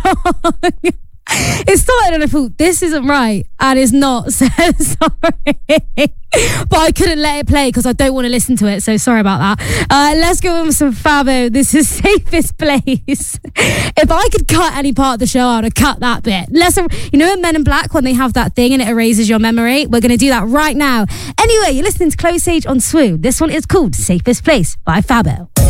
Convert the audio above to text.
song. It started and I thought, this isn't right, and it's not, so sorry. But I couldn't let it play because I don't want to listen to it, so sorry about that. Let's go in with some Fabo. This is Safest Place. If I could cut any part of the show, I would have cut that bit. You know in Men in Black when they have that thing and it erases your memory? We're going to do that right now. Anyway, you're listening to Close Age on Swoon. This one is called Safest Place by Fabo.